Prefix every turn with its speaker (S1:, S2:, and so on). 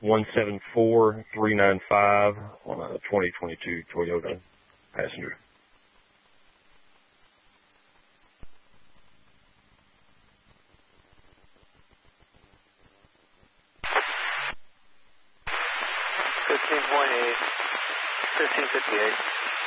S1: 174395 on a 2022 Toyota Passenger.
S2: $15.8, 1558.